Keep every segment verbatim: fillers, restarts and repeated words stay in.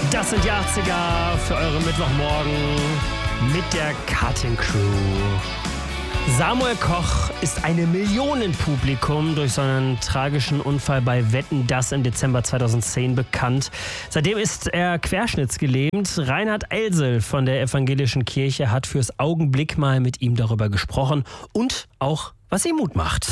Das sind die achtziger für eure Mittwochmorgen mit der Cutting Crew. Samuel Koch ist einem Millionenpublikum durch seinen tragischen Unfall bei Wetten, dass im Dezember zweitausendzehn bekannt. Seitdem ist er querschnittsgelähmt. Reinhard Elsel von der Evangelischen Kirche hat fürs Augenblick mal mit ihm darüber gesprochen und auch, was ihm Mut macht.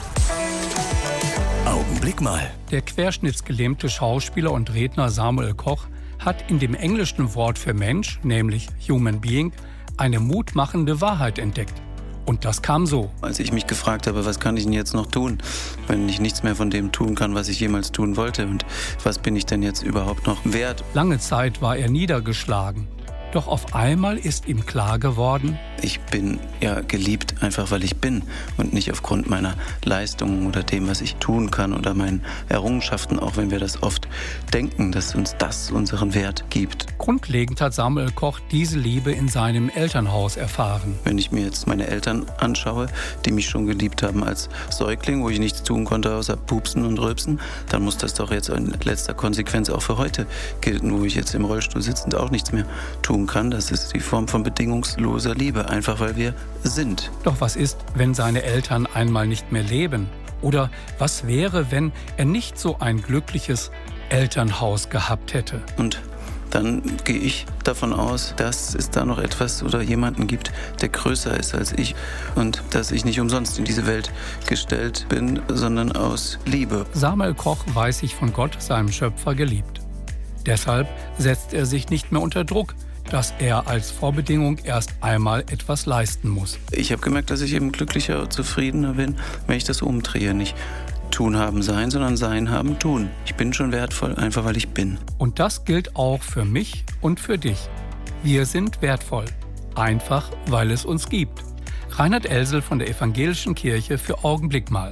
Augenblick mal. Der querschnittsgelähmte Schauspieler und Redner Samuel Koch hat in dem englischen Wort für Mensch, nämlich Human Being, eine mutmachende Wahrheit entdeckt. Und das kam so. Als ich mich gefragt habe, was kann ich denn jetzt noch tun, wenn ich nichts mehr von dem tun kann, was ich jemals tun wollte, und was bin ich denn jetzt überhaupt noch wert? Lange Zeit war er niedergeschlagen. Doch auf einmal ist ihm klar geworden: Ich bin ja geliebt, einfach weil ich bin und nicht aufgrund meiner Leistungen oder dem, was ich tun kann oder meinen Errungenschaften, auch wenn wir das oft denken, dass uns das unseren Wert gibt. Grundlegend hat Samuel Koch diese Liebe in seinem Elternhaus erfahren. Wenn ich mir jetzt meine Eltern anschaue, die mich schon geliebt haben als Säugling, wo ich nichts tun konnte außer pupsen und rülpsen, dann muss das doch jetzt in letzter Konsequenz auch für heute gelten, wo ich jetzt im Rollstuhl sitzend auch nichts mehr tun kann. Das ist die Form von bedingungsloser Liebe, einfach weil wir sind. Doch was ist, wenn seine Eltern einmal nicht mehr leben? Oder was wäre, wenn er nicht so ein glückliches Elternhaus gehabt hätte? Und dann gehe ich davon aus, dass es da noch etwas oder jemanden gibt, der größer ist als ich und dass ich nicht umsonst in diese Welt gestellt bin, sondern aus Liebe. Samuel Koch weiß sich von Gott, seinem Schöpfer, geliebt. Deshalb setzt er sich nicht mehr unter Druck, dass er als Vorbedingung erst einmal etwas leisten muss. Ich habe gemerkt, dass ich eben glücklicher und zufriedener bin, wenn ich das umdrehe. Nicht tun, haben, sein, sondern sein, haben, tun. Ich bin schon wertvoll, einfach weil ich bin. Und das gilt auch für mich und für dich. Wir sind wertvoll, einfach weil es uns gibt. Reinhard Elsel von der Evangelischen Kirche für Augenblick mal.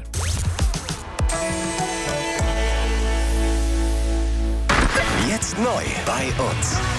Jetzt neu bei uns.